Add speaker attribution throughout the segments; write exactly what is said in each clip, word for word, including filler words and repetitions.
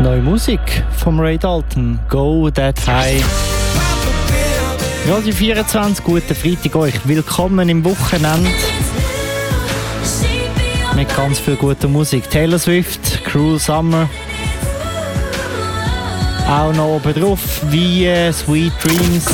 Speaker 1: Neue Musik vom Ray Dalton, Go That High. Radio vierundzwanzig, guten Freitag euch. Willkommen im Wochenende. Mit ganz viel guter Musik. Taylor Swift, Cruel Summer. Auch noch oben drauf, wie äh, Sweet Dreams.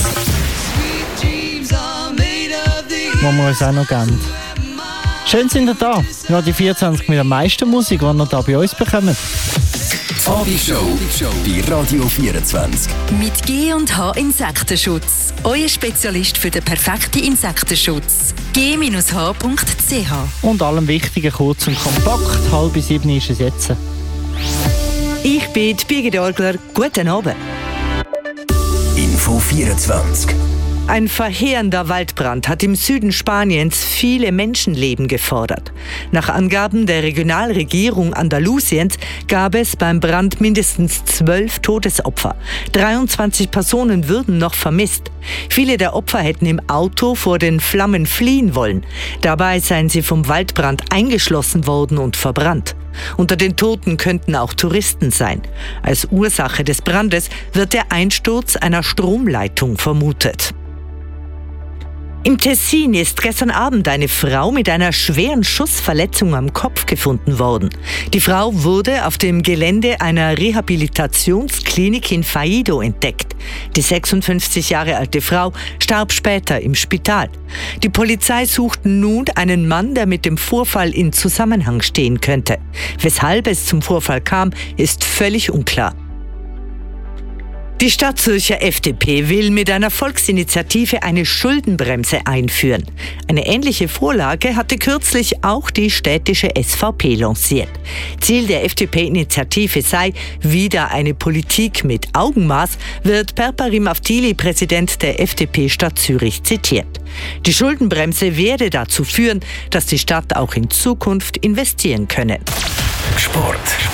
Speaker 1: Wo wir uns auch noch geben. Schön sind ihr da. Radio vierundzwanzig mit der meisten Musik, die ihr da bei uns bekommt.
Speaker 2: Abishow bei Radio vierundzwanzig.
Speaker 3: Mit G und H Insektenschutz. Euer Spezialist für den perfekten Insektenschutz. G H punkt C H.
Speaker 1: Und allem Wichtigen kurz und kompakt. Halb bis sieben ist es jetzt.
Speaker 4: Ich bin die Birgit Orgler. Guten Abend.
Speaker 2: Info vierundzwanzig.
Speaker 4: Ein verheerender Waldbrand hat im Süden Spaniens viele Menschenleben gefordert. Nach Angaben der Regionalregierung Andalusiens gab es beim Brand mindestens zwölf Todesopfer. dreiundzwanzig Personen würden noch vermisst. Viele der Opfer hätten im Auto vor den Flammen fliehen wollen. Dabei seien sie vom Waldbrand eingeschlossen worden und verbrannt. Unter den Toten könnten auch Touristen sein. Als Ursache des Brandes wird der Einsturz einer Stromleitung vermutet. Im Tessin ist gestern Abend eine Frau mit einer schweren Schussverletzung am Kopf gefunden worden. Die Frau wurde auf dem Gelände einer Rehabilitationsklinik in Faido entdeckt. Die sechsundfünfzig Jahre alte Frau starb später im Spital. Die Polizei sucht nun einen Mann, der mit dem Vorfall in Zusammenhang stehen könnte. Weshalb es zum Vorfall kam, ist völlig unklar. Die Stadtzürcher F D P will mit einer Volksinitiative eine Schuldenbremse einführen. Eine ähnliche Vorlage hatte kürzlich auch die städtische S V P lanciert. Ziel der F D P-Initiative sei wieder eine Politik mit Augenmaß, wird Perparim Avtili, Präsident der F D P-Stadt Zürich, zitiert. Die Schuldenbremse werde dazu führen, dass die Stadt auch in Zukunft investieren könne.
Speaker 2: Sport.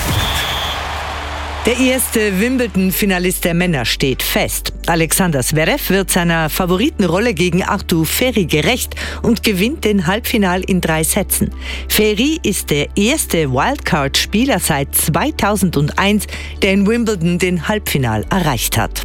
Speaker 4: Der erste Wimbledon-Finalist der Männer steht fest. Alexander Zverev wird seiner Favoritenrolle gegen Artur Ferry gerecht und gewinnt den Halbfinal in drei Sätzen. Ferry ist der erste Wildcard-Spieler seit zweitausendeins, der in Wimbledon den Halbfinal erreicht hat.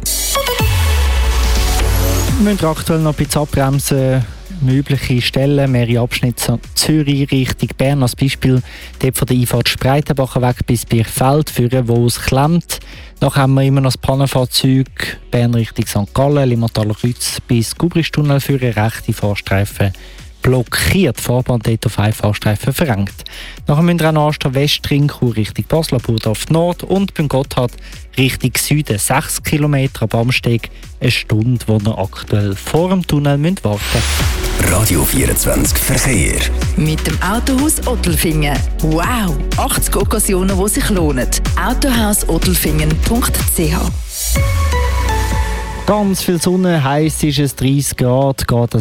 Speaker 1: Wir müssen aktuell noch ein bisschen abbremsen. Mögliche Stellen, mehrere Abschnitte Zürich Richtung Bern. Als Beispiel dort von der Einfahrt Spreitenbacher weg bis Birchfeld führen, wo es klemmt. Dann haben wir immer noch das Pannenfahrzeug Bern Richtung Sankt Gallen, Limmertaler Kreuz bis Gubristunnel führen, rechte Fahrstreifen blockiert, Fahrbahn dort auf einen Fahrstreifen verrenkt. Nachher müssen wir auch anstehen, Westringchur Richtung Basel, Burdorf Nord und beim Gotthard Richtung Süden sechs Kilometer ab Amsteg, eine Stunde, wo wir aktuell vor dem Tunnel warten müssen.
Speaker 2: Radio vierundzwanzig Verkehr.
Speaker 3: Mit dem Autohaus Ottelfingen. Wow! achtzig Occasionen, die sich lohnen. autohaus ottelfingen punkt c h.
Speaker 1: Ganz viel Sonne, heiß ist es, dreißig Grad, geht